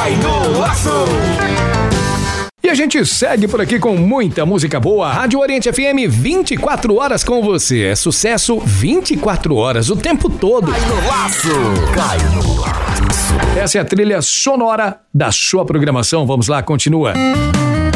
Cai no Laço. E a gente segue por aqui com muita música boa. Rádio Oriente FM, 24 horas com você. É sucesso 24 horas, o tempo todo. Cai no Laço. Cai no Laço. Essa é a trilha sonora da sua programação. Vamos lá, continua.